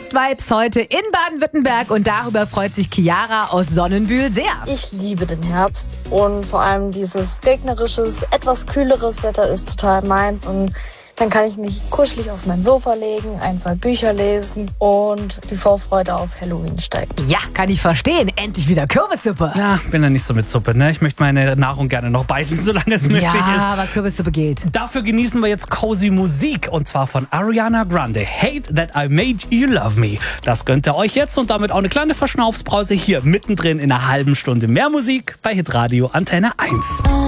Herbstvibes heute in Baden-Württemberg und darüber freut sich Chiara aus Sonnenbühl sehr. Ich liebe den Herbst und vor allem dieses regnerisches, etwas kühleres Wetter ist total meins und dann kann ich mich kuschelig auf mein Sofa legen, 1-2 Bücher lesen und die Vorfreude auf Halloween steigt. Ja, kann ich verstehen. Endlich wieder Kürbissuppe. Ja, bin da nicht so mit Suppe, ne? Ich möchte meine Nahrung gerne noch beißen, solange es möglich ist. Ja, aber Kürbissuppe geht. Dafür genießen wir jetzt cozy Musik und zwar von Ariana Grande. Hate That I Made You Love Me. Das gönnt ihr euch jetzt und damit auch eine kleine Verschnaufspause hier mittendrin in einer halben Stunde mehr Musik bei Hitradio Antenne 1.